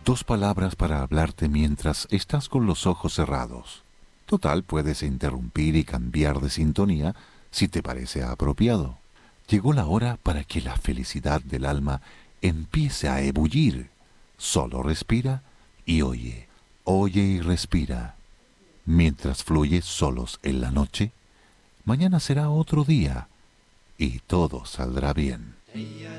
2 palabras para hablarte mientras estás con los ojos cerrados. Total, puedes interrumpir y cambiar de sintonía si te parece apropiado. Llegó la hora para que la felicidad del alma empiece a ebullir. Solo respira y oye. Oye y respira. Mientras fluye solos en la noche, mañana será otro día y todo saldrá bien.